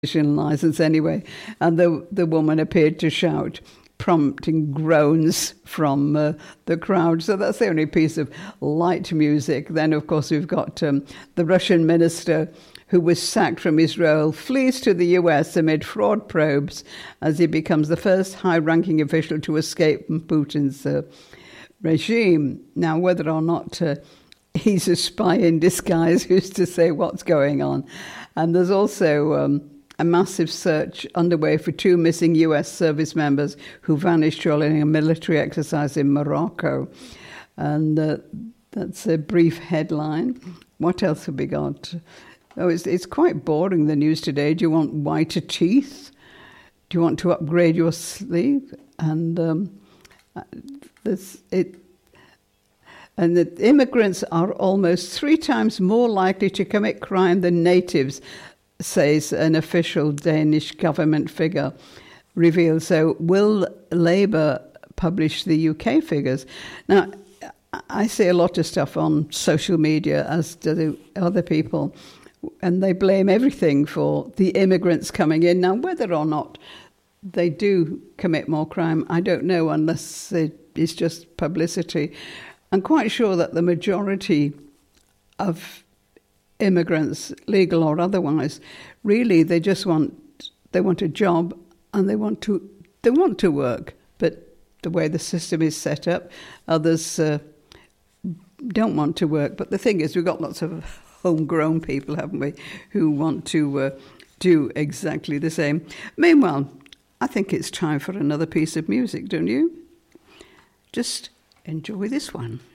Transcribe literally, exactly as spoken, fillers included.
license anyway, and the the woman appeared to shout, prompting groans from uh, the crowd. So that's the only piece of light music. Then, of course, we've got um, the Russian minister who was sacked from Israel flees to the U S amid fraud probes as he becomes the first high-ranking official to escape from Putin's uh, regime. Now, whether or not uh, he's a spy in disguise, who's to say what's going on? And there's also um, a massive search underway for two missing U S service members who vanished during a military exercise in Morocco. And uh, that's a brief headline. What else have we got? Oh, it's, it's quite boring, the news today. Do you want whiter teeth? Do you want to upgrade your sleep? And um, this, it, and the immigrants are almost three times more likely to commit crime than natives, says an official Danish government figure reveals. So will Labour publish the U K figures? Now, I see a lot of stuff on social media, as do other people, and they blame everything for the immigrants coming in. Now, whether or not they do commit more crime, I don't know, unless it is just publicity. I'm quite sure that the majority of immigrants, legal or otherwise, really they just want they want a job and they want to they want to work. But the way the system is set up, others uh, don't want to work. But the thing is, we've got lots of homegrown people, haven't we, who want to uh, do exactly the same. Meanwhile, I think it's time for another piece of music, don't you? Just enjoy this one.